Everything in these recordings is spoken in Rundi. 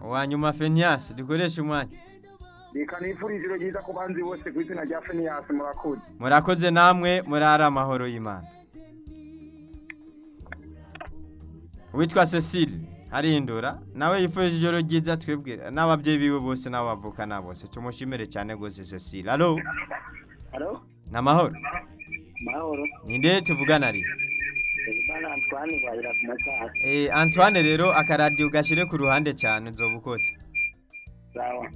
Wanyuma Fenias dukoresha umwanya. Reka nifurize ijoro ryiza ku banzi bose ku izina rya Fenias murakoze. Murakoze namwe murara amahoro y'Imana. Witwa Cecile harindura nawe yifurije ijoro ryiza twebwe n'ababyeyi biwe bose n'abavukana bose tumushimire cyane gose Cecile. Allo? Allo? Namahoro. Mahoro. Ninde tuvugana ari? Bana Antoine bayira ku masaha. Antoine rero akaradio gashire ku ruhande cyane nzobukotse. Sawa.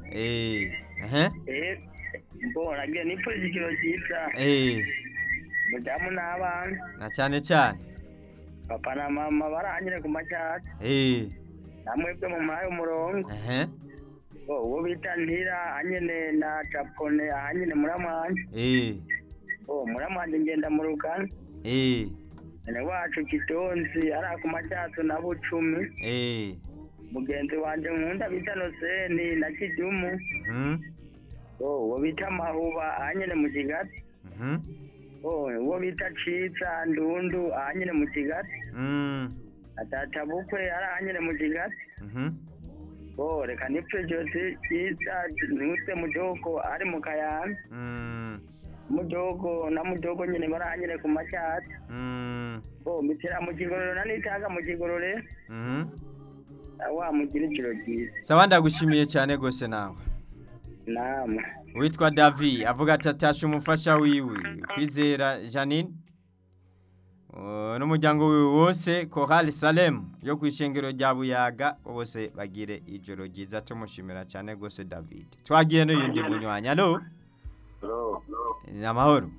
Mbora ngiye nifurije ijoro ryiza. Mudamu n'abana. Na cyane cyane. Papa na mama baranyire ku macyatsi. Namwebwe mu mayo umurongo. Uwo bita Ntira anyene na Capone anyene muramwanje. Muramwanje ngenda mu rugano. Ene wacu Kitonzi ara ku macyatsi na Bucumi. Mugenzi wanje nkunda bita Noseni na Kidumu. Uwo bita Mahuba anyene mu Kigati. Uwo bita Ciza Ndundu anyene mu Kigati. Atata bukwe ara anyene mu Kigati. Reka nipfejote Ciza nutse Mujoko ari mu Kayana. Mujoko na Mujoko nyene baranyene ku macyatsi. Mitera mu Kigororo na nitaga mu Kigorore. Wa mugira ijoro ryiza. Sawa ndagushimiye cyane gose nawe. Nama. Witwa David avuga ati atasha umufasha wiwe Kwizera Janine n'umuryango wiwe wose Chorale Salem yo kwishengero rya Buyaga bose bagire ijoro ryiza tumushimira cyane gose David. Twagiye no yundi munywanya. Allo? Namahoro.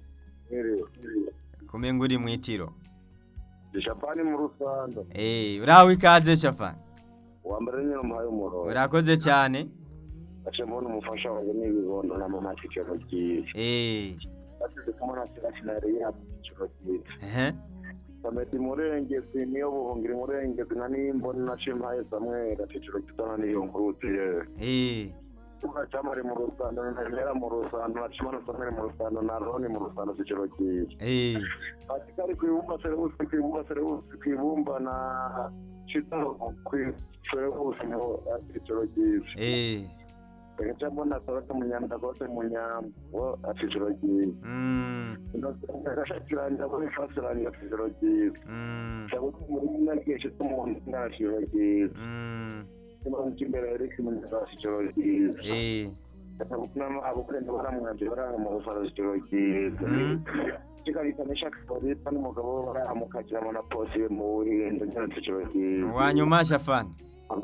Kumenga uri mwitiro. Shafani mu Rusando. Uraho ikaze Shafani. Wambere nyine umuhaye umurongo. Urakoze cyane. Ache mbona umufasha wanjye n'ibibondo na mama kicero cyiza. Ati kumona sirashinare ya kicero cyiza. Samedi murengezi niyo buhungira murengezi na nimbona na Chimpaye Samuel kicero kitana niyo nkurutiye. Kuba cyamare mu Rusando na Ntera mu Rusando na Chimana Samuel mu Rusando na Roni mu Rusando kicero cyiza. Ati kari kwibumba serewusi kwibumba na Chitaro kwibumba mu kicero cyiza. Kaya mbona sabato munyanda gose munyambo afijoro giye. Ndashakiranja ko ifasiranja afijoro giye. Sabato muri nakeshe tumuntu ndashiro giye. Kimbere Eric mu ndashiro giye. Sabato abukwenda baramwanje baramu afijoro giye. Kikari kanishaka kuri tani mugabo baramukakira na posi mu hirinde ndashiro giye. Wanyuma Shafani.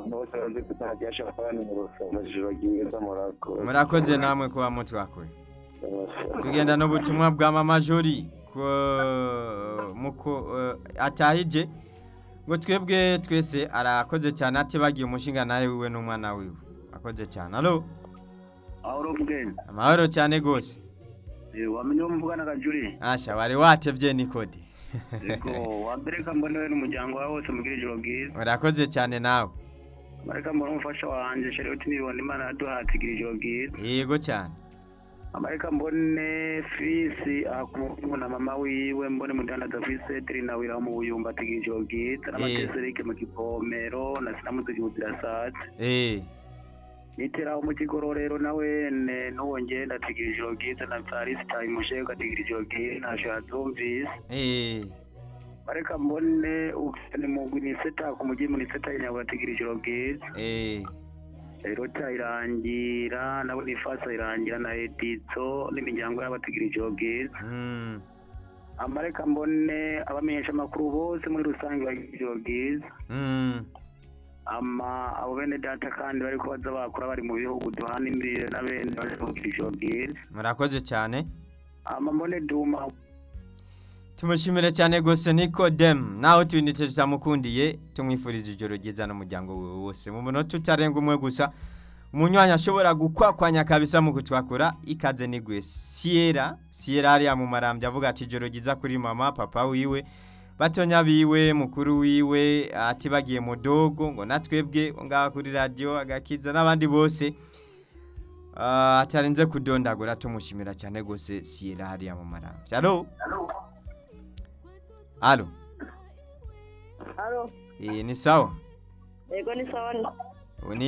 Murakoze namwe kuba mutwakuye. Tugenda no butumwa bwa mama Jori muko atahije ngo twebwe twese arakoze cyane ati bagiye umushinga nawe wiwe n'umwana wiwe. Akoze cyane. Allo? Ahoro bugeni. Amahoro cyane gose. Wamenye umvugana ka Juri. Asha wari watevye Nikode. Ego wambereka mbone n'umuryango wawe wose mugira ijoro bwiza. Murakoze cyane nawe. Mareka mbona umufasha wanje Charlotte nibona Imana yaduhatigirije ijoro bwiza. Yego cyane. Mareka mbone Fisi akumuna mama wiwe mbone mudanda Dafise Trina wira mu Buyumba atigirije ijoro bwiza n'amateserike mu Kivomero na sinamuziki muzirasatse. Nitera mu Kigororero nawe n'uwongeye ndatigirije ijoro bwiza na Paris time musheka atigirije ijoro bwiza na Shazumvise. Mareka mbone ufite mugwini seta ku mugimu ni seta y'abatigirije ijoro bwiza. Rota irangira nabo nifasa irangira na Editso n'imiryango y'abatigirije ijoro bwiza. Amareka mbone abamenyesha makuru bose muri rusange bagirije ijoro bwiza. Abo bene data kandi bari ko baza bakora bari mu bihugu duhana imbere na bene bagirije ijoro bwiza. Murakoze cyane. Mbone Duma tumushimire cyane gose Nicodem naho twinite tutamukundiye tumwifuriza ijoro ryiza n'umuryango wose mu munota utarenga umwe gusa umunywanya ashobora gukwakwanya kabisa mu kutwakura ikaze nigwe Sierra ari mu marambye avuga ati ijoro ryiza kuri mama papa wiwe batonya biwe mukuru wiwe ati bagiye mu dogo ngo natwebwe ngaha kuri radio agakiza n'abandi bose atarenze kudondagura tumushimira cyane gose Sierra ari mu marambye. Allo? Allo? Allo? Ni sawa? Ego ni sawa.